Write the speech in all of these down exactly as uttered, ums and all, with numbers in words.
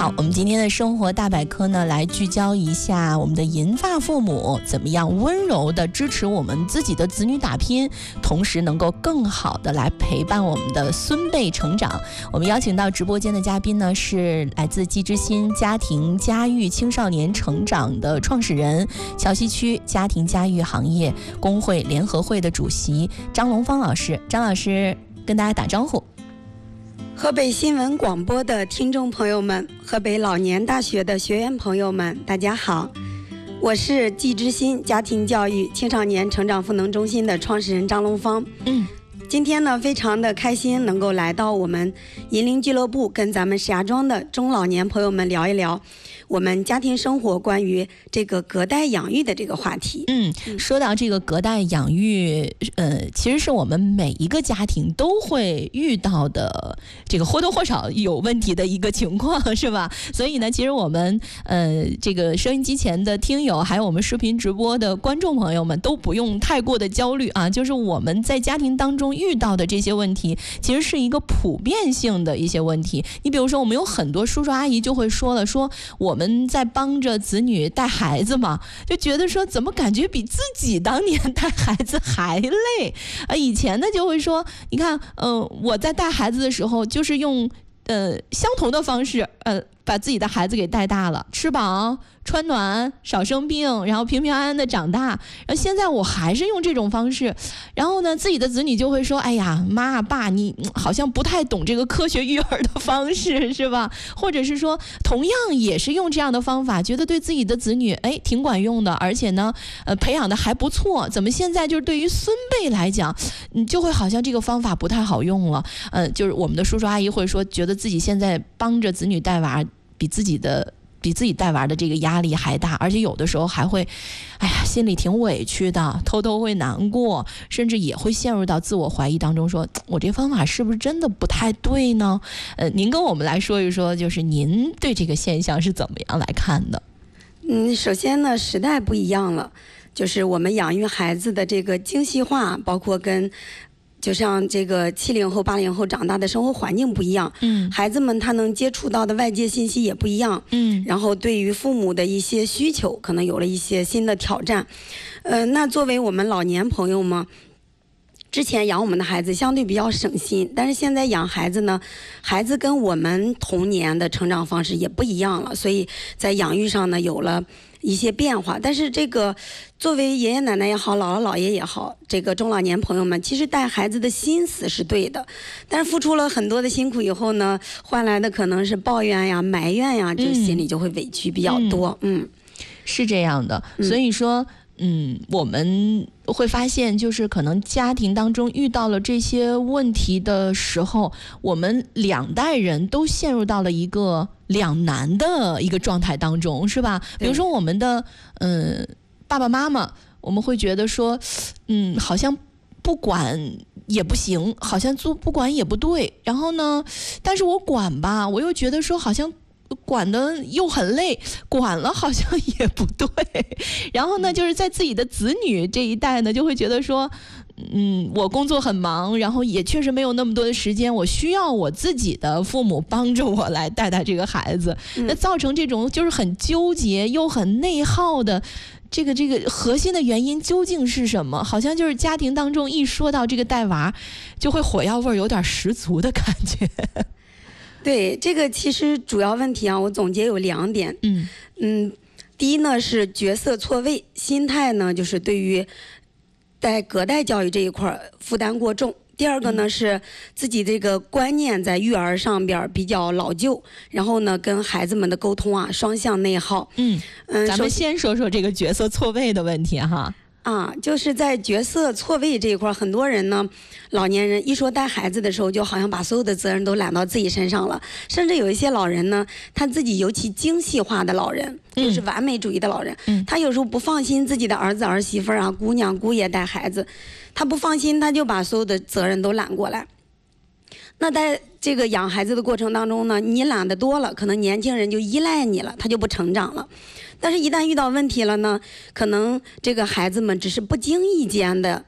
好，我们今天的生活大百科呢，来聚焦一下我们的银发父母怎么样温柔的支持我们自己的子女打拼，同时能够更好的来陪伴我们的孙辈成长。我们邀请到直播间的嘉宾呢，是来自季之心家庭家育青少年成长的创始人，桥西区家庭家育行业工会联合会的主席张龙芳老师。张老师跟大家打招呼。 河北新闻广播的听众朋友们，河北老年大学的学员朋友们，大家好，我是季之心家庭教育青少年成长赋能中心的创始人张龙芳。嗯，今天呢，非常的开心能够来到我们银铃俱乐部，跟咱们石家庄的中老年朋友们聊一聊我们家庭生活关于这个隔代养育的这个话题。 嗯，说到这个隔代养育，呃，其实是我们每一个家庭都会遇到的这个或多或少有问题的一个情况，是吧？所以呢，其实我们呃这个收音机前的听友，还有我们视频直播的观众朋友们，都不用太过的焦虑啊。就是我们在家庭当中遇到的这些问题，其实是一个普遍性的一些问题。你比如说，我们有很多叔叔阿姨就会说了，说我们在帮着子女带孩子嘛，就觉得说怎么感觉比自己当年带孩子还累啊！以前呢就会说，你看，嗯、呃，我在带孩子的时候，就是用呃相同的方式，呃，把自己的孩子给带大了，吃饱穿暖少生病，然后平平安安的长大。然后现在我还是用这种方式，然后呢，自己的子女就会说，哎呀，妈爸，你好像不太懂这个科学育儿的方式，是吧？或者是说，同样也是用这样的方法，觉得对自己的子女，哎，挺管用的，而且呢，呃，培养的还不错。怎么现在就是对于孙辈来讲，嗯，就会好像这个方法不太好用了。呃，就是我们的叔叔阿姨会说，觉得自己现在帮着子女带娃，比自己的。比自己带娃的这个压力还大，而且有的时候还会，哎呀，心里挺委屈的，偷偷会难过，甚至也会陷入到自我怀疑当中，说我这方法是不是真的不太对呢？呃，您跟我们来说一说，就是您对这个现象是怎么样来看的？ 嗯，首先呢，时代不一样了，就是我们养育孩子的这个精细化，包括跟就像这个七零后、八零后长大的生活环境不一样，嗯，孩子们他能接触到的外界信息也不一样，嗯，然后对于父母的一些需求，可能有了一些新的挑战，呃，那作为我们老年朋友们，之前养我们的孩子相对比较省心，但是现在养孩子呢，孩子跟我们童年的成长方式也不一样了，所以在养育上呢有了一些变化。但是这个作为爷爷奶奶也好，姥姥姥爷也好，这个中老年朋友们其实带孩子的心思是对的，但是付出了很多的辛苦以后呢，换来的可能是抱怨呀、埋怨呀，就心里就会委屈比较多。嗯， 嗯是这样的。所以说嗯，我们会发现，就是可能家庭当中遇到了这些问题的时候，我们两代人都陷入到了一个两难的一个状态当中，是吧？比如说我们的嗯、呃、爸爸妈妈，我们会觉得说，嗯，好像不管也不行，好像做不管也不对。然后呢，但是我管吧，我又觉得说好像管的又很累，管了好像也不对。然后呢，就是在自己的子女这一代呢，就会觉得说，嗯，我工作很忙，然后也确实没有那么多的时间，我需要我自己的父母帮着我来带带这个孩子，嗯、那造成这种就是很纠结又很内耗的。这个这个核心的原因究竟是什么？好像就是家庭当中一说到这个带娃，就会火药味有点十足的感觉。 对，这个其实主要问题啊，我总结有两点。嗯嗯，第一呢是角色错位，心态呢就是对于在隔代教育这一块负担过重。第二个呢、嗯、是自己这个观念在育儿上边比较老旧，然后呢跟孩子们的沟通啊双向内耗。嗯嗯， 咱们先说说这个角色错位的问题哈。 啊，就是在角色错位这一块，很多人呢，老年人一说带孩子的时候，就好像把所有的责任都揽到自己身上了。甚至有一些老人呢，他自己尤其精细化的老人，嗯、就是完美主义的老人，嗯、他有时候不放心自己的儿子儿媳妇啊、姑娘姑爷带孩子，他不放心，他就把所有的责任都揽过来。那在这个养孩子的过程当中呢，你揽得多了，可能年轻人就依赖你了，他就不成长了。但是一旦遇到问题了呢，可能这个孩子们只是不经意间的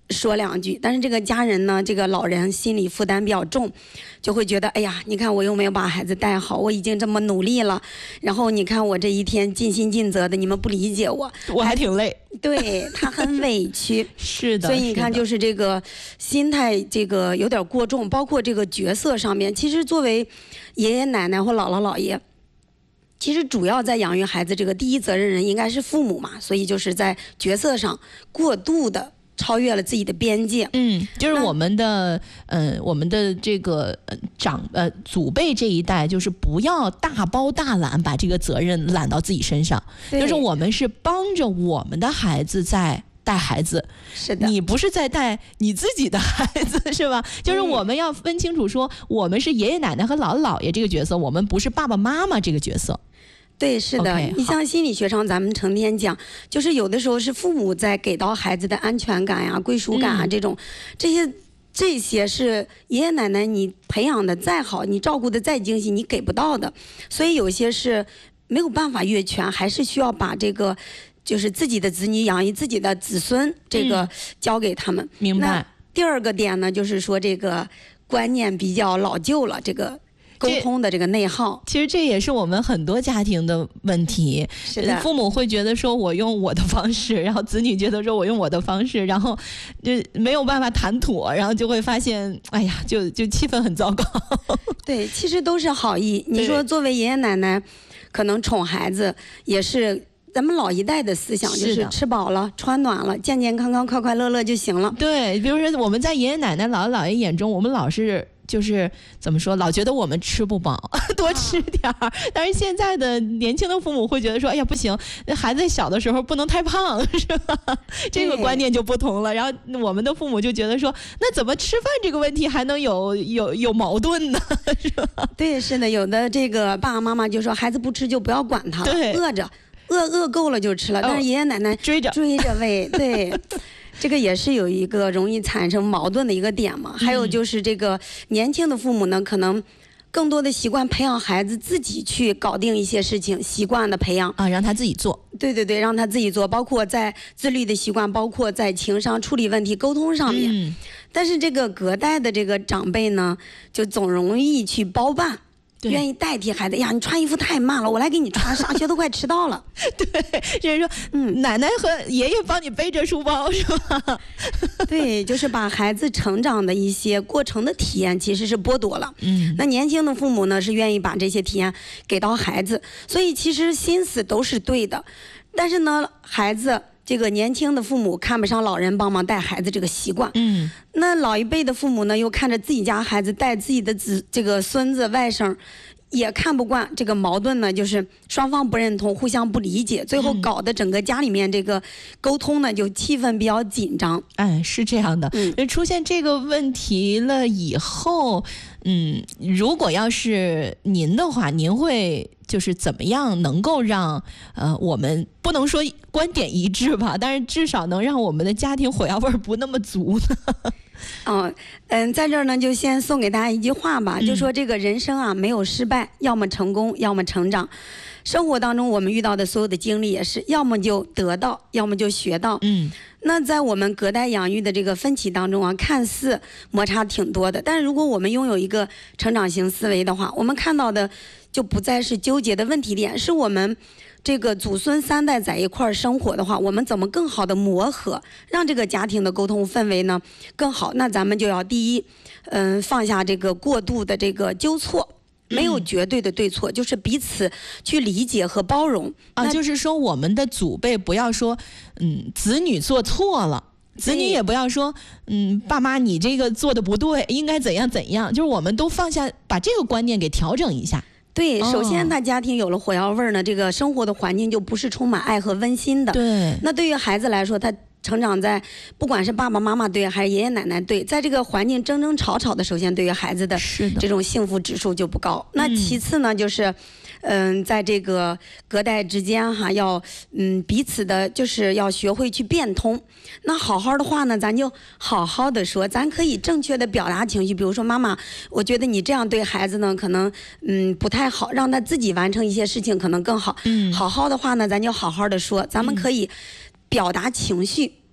说两句，但是这个家人呢，这个老人心理负担比较重，就会觉得，哎呀，你看我又没有把孩子带好，我已经这么努力了，然后你看我这一天尽心尽责的，你们不理解我， 我还挺累， 对他很委屈， 是的， 所以你看，就是这个心态，这个有点过重，包括这个角色上面，其实作为爷爷奶奶或姥姥姥爷。其实主要在养育孩子这个第一责任人应该是父母嘛，所以就是在角色上过度的超越了自己的边界。 嗯，就是我们的呃我们的这个呃长呃祖辈这一代，就是不要大包大揽把这个责任揽到自己身上，就是我们是帮着我们的孩子在带孩子， 是的， 你不是在带你自己的孩子，是吧？就是我们要分清楚说，我们是爷爷奶奶和姥姥姥爷这个角色，我们不是爸爸妈妈这个角色。 对，是的， okay, 你像心理学上咱们成天讲，就是有的时候是父母在给到孩子的安全感呀、归属感啊、嗯、这种，这些这些是爷爷奶奶你培养的再好，你照顾的再精细，你给不到的，所以有些是没有办法越权，还是需要把这个就是自己的子女养育自己的子孙，这个交给他们。 嗯、明白。 第二个点呢，就是说这个观念比较老旧了，这个。沟通的这个内耗， 其实这也是我们很多家庭的问题。 是的， 父母会觉得说我用我的方式，然后子女觉得说我用我的方式，然后就没有办法谈妥，然后就会发现，哎呀，就就气氛很糟糕。 对，其实都是好意。你说作为爷爷奶奶，可能宠孩子也是。咱们老一代的思想就是吃饱了、穿暖了、健健康康、快快乐乐就行了。 对，比如说我们在爷爷奶奶、姥姥姥爷眼中，我们老是就是怎么说，老觉得我们吃不饱，多吃点儿。但是现在的年轻的父母会觉得说，哎呀不行，孩子小的时候不能太胖，是吧？这个观念就不同了。然后我们的父母就觉得说，那怎么吃饭这个问题还能有有有矛盾呢？是吧？ 对，是的，有的这个爸爸妈妈就说，孩子不吃就不要管他了， 对， 饿着。饿饿够了就吃了，但是爷爷奶奶追着追着喂，对，这个也是有一个容易产生矛盾的一个点嘛。还有就是这个年轻的父母呢，可能更多的习惯培养孩子自己去搞定一些事情，习惯的培养啊，让他自己做。 对对对，让他自己做，包括在自律的习惯，包括在情商、处理问题、沟通上面。嗯、但是这个隔代的这个长辈呢，就总容易去包办。愿意代替孩子呀，你穿衣服太慢了，我来给你穿，上学都快迟到了。 对，就是说，嗯，奶奶和爷爷帮你背着书包是吧？ 对，就是把孩子成长的一些过程的体验其实是剥夺了。 嗯， 那年轻的父母呢，是愿意把这些体验给到孩子，所以其实心思都是对的，但是呢，孩子。这个年轻的父母看不上老人帮忙带孩子这个习惯， 嗯， 那老一辈的父母呢，又看着自己家孩子带自己的子这个孙子外甥，也看不惯，这个矛盾呢，就是双方不认同，互相不理解，最后搞得整个家里面这个沟通呢，就气氛比较紧张。 哎，是这样的，嗯，出现这个问题了以后，嗯，如果要是您的话，您会。就是怎么样能够让呃我们不能说观点一致吧，但是至少能让我们的家庭火药味不那么足呢？ 哦，嗯，在这儿呢就先送给大家一句话吧，嗯、就说这个人生啊没有失败，要么成功，要么成长。生活当中我们遇到的所有的经历也是，要么就得到，要么就学到。 嗯。 那在我们隔代养育的这个分歧当中啊，看似摩擦挺多的，但是如果我们拥有一个成长型思维的话，我们看到的就不再是纠结的问题点，是我们这个祖孙三代在一块儿生活的话，我们怎么更好的磨合，让这个家庭的沟通氛围呢更好？那咱们就要第一，嗯，放下这个过度的这个纠错。没有绝对的对错，嗯、就是彼此去理解和包容啊。就是说，我们的祖辈不要说，嗯，子女做错了，子女也不要说，嗯，爸妈你这个做的不对，应该怎样怎样。就是我们都放下，把这个观念给调整一下。 对，首先他家庭有了火药味儿呢，这个生活的环境就不是充满爱和温馨的。 对， 那对于孩子来说，他。成长在不管是爸爸妈妈对还是爷爷奶奶对，在这个环境争争吵吵的，首先对于孩子的这种幸福指数就不高。那其次呢，就是，嗯，在这个隔代之间哈，要嗯彼此的，就是要学会去变通。那好好的话呢，咱就好好的说，咱可以正确的表达情绪。比如说，妈妈，我觉得你这样对孩子呢，可能嗯不太好，让他自己完成一些事情可能更好。 嗯， 好好的话呢，咱就好好的说，咱们可以。表达情绪，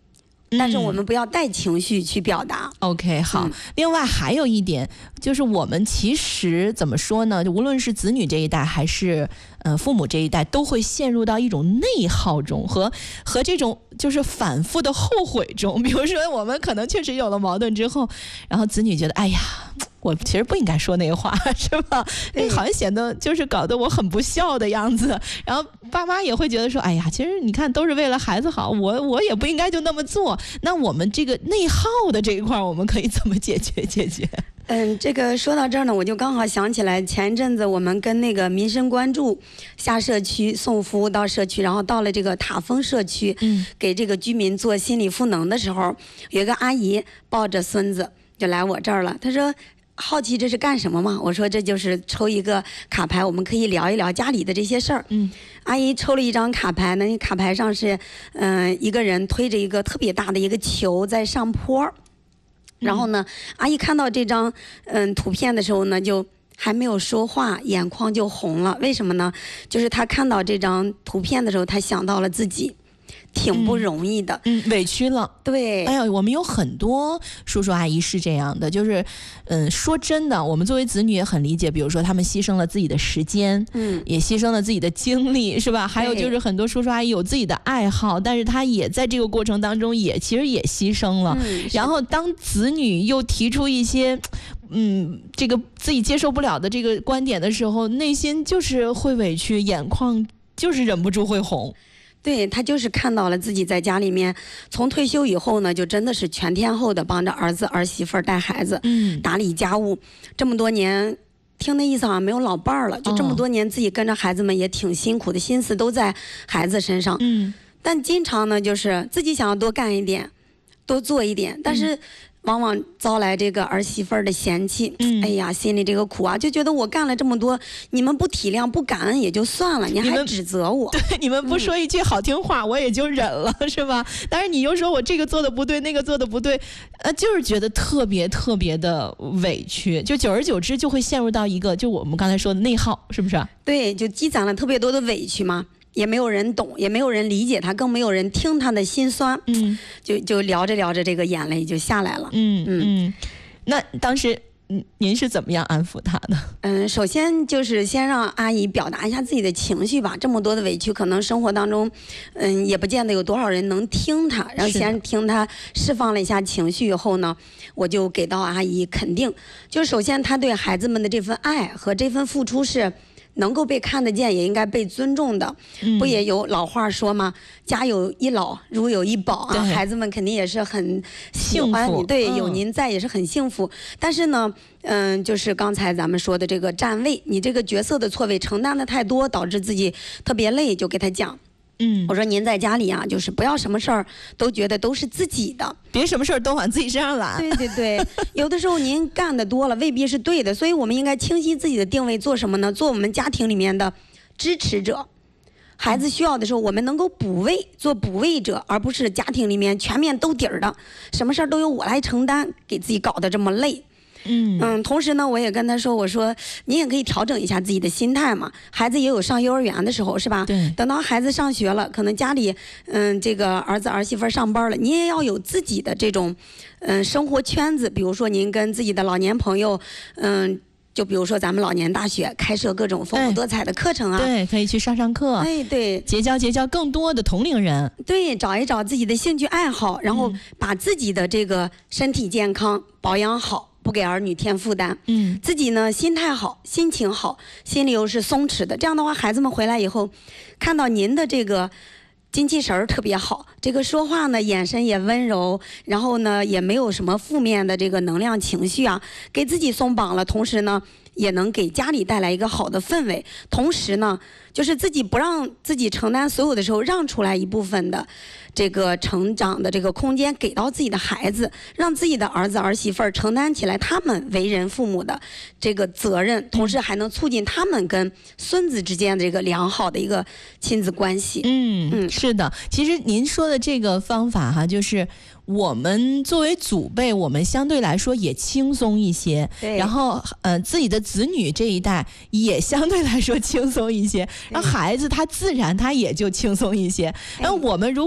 但是我们不要带情绪去表达。 嗯、OK， 好、嗯。另外还有一点就是，我们其实怎么说呢？无论是子女这一代还是呃父母这一代，都会陷入到一种内耗中和和这种就是反复的后悔中。比如说，我们可能确实有了矛盾之后，然后子女觉得，哎呀，我其实不应该说那话，是吧？哎，好像显得就是搞得我很不孝的样子。然后爸妈也会觉得说，哎呀，其实你看都是为了孩子好，我我也不应该就那么做。那我们这个内耗的这一块，我们可以怎么解决解决？ 嗯，这个说到这儿呢，我就刚好想起来，前一阵子我们跟那个民生关注下社区送服务到社区，然后到了这个塔峰社区，嗯，给这个居民做心理赋能的时候，有一个阿姨抱着孙子就来我这儿了，她说，好奇这是干什么吗？我说这就是抽一个卡牌，我们可以聊一聊家里的这些事儿。嗯，阿姨抽了一张卡牌，那卡牌上是，嗯、呃，一个人推着一个特别大的一个球在上坡。然后呢，阿姨看到这张嗯图片的时候呢，就还没有说话，眼眶就红了。为什么呢？就是她看到这张图片的时候，她想到了自己。挺不容易的， 嗯，嗯委屈了。 对， 哎呀，我们有很多叔叔阿姨是这样的，就是，嗯，说真的，我们作为子女也很理解，比如说他们牺牲了自己的时间，嗯，也牺牲了自己的精力，是吧？还有就是很多叔叔阿姨有自己的爱好，但是他也在这个过程当中也其实也牺牲了。嗯、然后当子女又提出一些。嗯，这个自己接受不了的这个观点的时候，内心就是会委屈，眼眶就是忍不住会红。 对，他就是看到了自己在家里面，从退休以后呢，就真的是全天候的帮着儿子儿媳妇带孩子，嗯，打理家务，这么多年，听那意思好像没有老伴儿了，就这么多年自己跟着孩子们也挺辛苦的，心思都在孩子身上，嗯，但经常呢就是自己想要多干一点，多做一点，但是。嗯往往遭来这个儿媳妇儿的嫌弃，嗯，哎呀，心里这个苦啊，就觉得我干了这么多，你们不体谅、不感恩也就算了，你还指责我， 对，你们不说一句好听话，嗯、我也就忍了，是吧？但是你又说我这个做的不对，那个做的不对，呃，就是觉得特别特别的委屈，就久而久之就会陷入到一个，就我们刚才说的内耗，是不是？ 对，就积攒了特别多的委屈嘛。也没有人懂，也没有人理解他，更没有人听他的心酸。嗯，就就聊着聊着，这个眼泪就下来了。 嗯嗯，那当时嗯您是怎么样安抚他的？ 嗯，首先就是先让阿姨表达一下自己的情绪吧。这么多的委屈，可能生活当中，嗯，也不见得有多少人能听他。然后先听他释放了一下情绪以后呢，我就给到阿姨肯定。就是首先他对孩子们的这份爱和这份付出是。能够被看得见，也应该被尊重的，嗯、不也有老话说吗？家有一老，如有一宝啊，孩子们肯定也是很喜欢你，对，有您在也是很幸福。嗯、但是呢，嗯，就是刚才咱们说的这个站位，你这个角色的错位承担的太多，导致自己特别累，就给他讲。嗯，我说您在家里啊，就是不要什么事儿都觉得都是自己的， 别什么事儿都往自己身上揽。 对对对，有的时候您干的多了，未必是对的，所以我们应该清晰自己的定位，做什么呢？做我们家庭里面的支持者。孩子需要的时候，我们能够补位，做补位者，而不是家庭里面全面兜底儿的，什么事儿都由我来承担，给自己搞得这么累。嗯嗯，同时呢，我也跟他说，我说你也可以调整一下自己的心态嘛。孩子也有上幼儿园的时候，是吧？对。等到孩子上学了，可能家里嗯这个儿子儿媳妇上班了，你也要有自己的这种嗯生活圈子。比如说您跟自己的老年朋友，嗯，就比如说咱们老年大学开设各种丰富多彩的课程啊， 对，可以去上上课。 哎，对， 结交结交更多的同龄人。 对，找一找自己的兴趣爱好，然后把自己的这个身体健康保养好。不给儿女添负担，嗯，自己呢心态好，心情好，心里又是松弛的。这样的话，孩子们回来以后，看到您的这个精气神儿特别好，这个说话呢眼神也温柔，然后呢也没有什么负面的这个能量情绪啊，给自己松绑了，同时呢也能给家里带来一个好的氛围。同时呢，就是自己不让自己承担所有的时候，让出来一部分的。这个成长的这个空间给到自己的孩子，让自己的儿子儿媳妇儿承担起来他们为人父母的这个责任，同时还能促进他们跟孙子之间的这个良好的一个亲子关系。 嗯嗯，是的。其实您说的这个方法哈，就是我们作为祖辈，我们相对来说也轻松一些，然后呃自己的子女这一代也相对来说轻松一些，然后孩子他自然他也就轻松一些。然后我们如果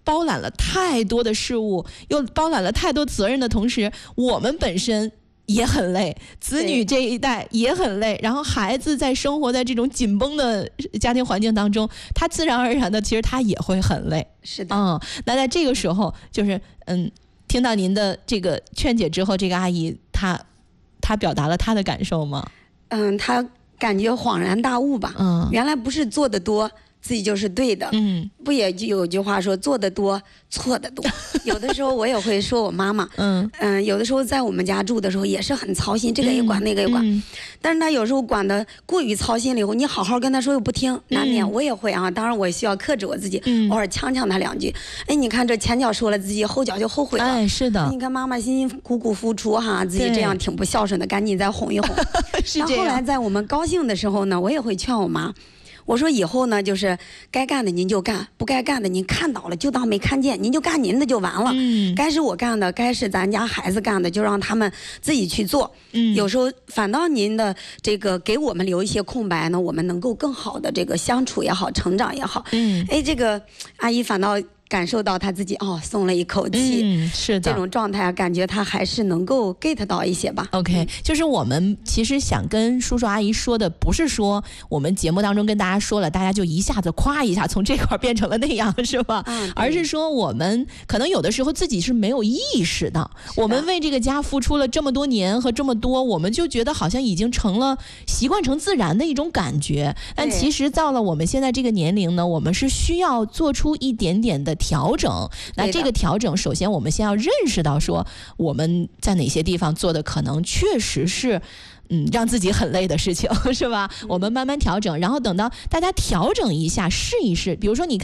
包揽了太多的事物，又包揽了太多责任的同时，我们本身也很累，子女这一代也很累，然后孩子在生活在这种紧绷的家庭环境当中，他自然而然的其实他也会很累。 是的， 嗯，那在这个时候就是嗯，听到您的这个劝解之后，这个阿姨她她表达了她的感受吗？ 嗯，她感觉恍然大悟吧。嗯，原来不是做得多自己就是对的。嗯，不也就有句话说做得多错得多。有的时候我也会说我妈妈，嗯嗯，有的时候在我们家住的时候也是很操心，这个也管、嗯、那个也管、嗯，但是她有时候管的过于操心了以后，你好好跟她说又不听，难免我也会啊。当然我需要克制我自己，嗯、偶尔呛呛她两句。哎，你看这前脚说了自己，后脚就后悔了。 哎，是的。 你看妈妈辛辛苦苦付出哈，自己这样挺不孝顺的，赶紧再哄一哄。是这样。后来在我们高兴的时候呢，我也会劝我妈。我说以后呢，就是该干的您就干，不该干的您看到了就当没看见，您就干您的就完了。嗯，该是我干的，该是咱家孩子干的，就让他们自己去做。嗯，有时候反倒您的这个给我们留一些空白呢，我们能够更好的这个相处也好，成长也好。嗯，哎，这个阿姨反倒感受到他自己哦松了一口气。嗯，是的，这种状态感觉他还是能够 get 到一些吧。 OK，、嗯、就是我们其实想跟叔叔阿姨说的，不是说我们节目当中跟大家说了，大家就一下子夸一下从这块变成了那样，是吧？嗯，而是说我们可能有的时候自己是没有意识到，我们为这个家付出了这么多年和这么多，我们就觉得好像已经成了习惯成自然的一种感觉。但其实到了我们现在这个年龄呢，我们是需要做出一点点的调整。那这个调整，首先我们先要认识到说我们在哪些地方做的可能确实是嗯让自己很累的事情，是吧？我们慢慢调整，然后等到大家调整一下试一试，比如说你看